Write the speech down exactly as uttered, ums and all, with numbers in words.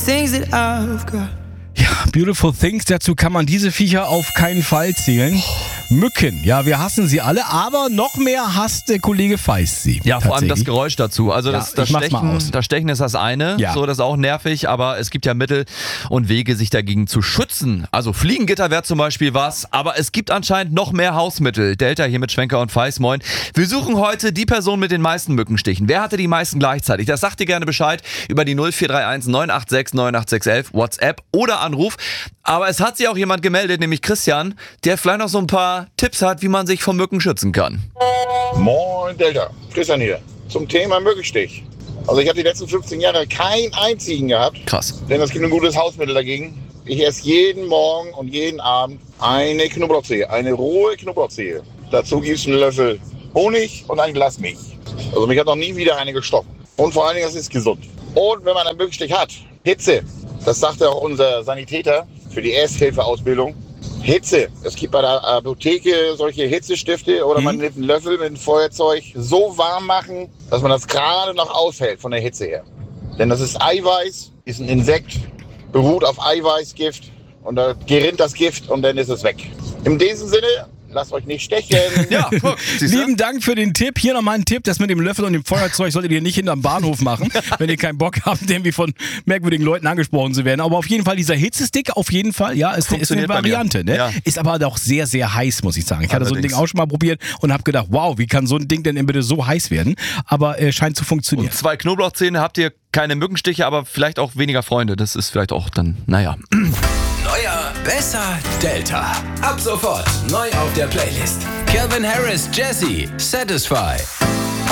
things that I've got. Ja, Beautiful Things, dazu kann man diese Viecher auf keinen Fall zählen. Mücken, ja, wir hassen sie alle, aber noch mehr hasst der Kollege Feist sie. Ja, vor allem das Geräusch dazu. Also das, Ja, das, ich mach's mal Stechen, aus. das Stechen ist das eine, Ja. so, das ist auch nervig, aber es gibt ja Mittel und Wege, sich dagegen zu schützen. Also Fliegengitter wäre zum Beispiel was, aber es gibt anscheinend noch mehr Hausmittel. Delta hier mit Schwenker und Feist, moin. Wir suchen heute die Person mit den meisten Mückenstichen. Wer hatte die meisten gleichzeitig? Das sagt ihr gerne Bescheid über die null vier drei eins neun acht sechs neun acht sechs eins eins, WhatsApp oder Anruf. Aber es hat sich auch jemand gemeldet, nämlich Christian, der vielleicht noch so ein paar Tipps hat, wie man sich vor Mücken schützen kann. Moin Delta, Christian hier. Zum Thema Mückenstich. Also ich habe die letzten fünfzehn Jahre keinen einzigen gehabt, Krass. denn es gibt ein gutes Hausmittel dagegen. Ich esse jeden Morgen und jeden Abend eine Knoblauchzehe, eine rohe Knoblauchzehe. Dazu gibt es einen Löffel Honig und ein Glas Milch. Also mich hat noch nie wieder eine gestochen. Und vor allen Dingen, es ist gesund. Und wenn man einen Mückenstich hat, Hitze, das sagt auch unser Sanitäter für die Ersthilfeausbildung. Hitze. Es gibt bei der Apotheke solche Hitzestifte oder man nimmt einen Löffel mit einem Feuerzeug so warm machen, dass man das gerade noch aushält von der Hitze her. Denn das ist Eiweiß, ist ein Insekt, beruht auf Eiweißgift und da gerinnt das Gift und dann ist es weg. In diesem Sinne, lasst euch nicht stechen. Ja, guck, siehst du? Lieben Dank für den Tipp. Hier nochmal ein Tipp, das mit dem Löffel und dem Feuerzeug solltet ihr nicht hinterm Bahnhof machen, wenn ihr keinen Bock habt, irgendwie von merkwürdigen Leuten angesprochen zu werden. Aber auf jeden Fall dieser Hitzestick, auf jeden Fall, ja, ist, ist eine Funktioniert bei mir. Variante. Ne? Ja. Ist aber auch sehr, sehr heiß, muss ich sagen. Ich hatte so ein Allerdings. Ding auch schon mal probiert und habe gedacht, wow, wie kann so ein Ding denn bitte so heiß werden? Aber äh, scheint zu funktionieren. Und zwei Knoblauchzähne habt ihr keine Mückenstiche, aber vielleicht auch weniger Freunde. Das ist vielleicht auch dann, naja. Neuer, besser, Delta. Ab sofort neu auf der Playlist. Calvin Harris, Jesse, Satisfy.